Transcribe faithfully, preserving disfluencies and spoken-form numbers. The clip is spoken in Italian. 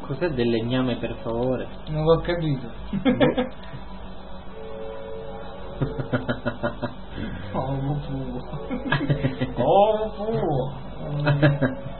Cos'è del legname, per favore? Non l'ho capito. Oh, puro. Oh, puro.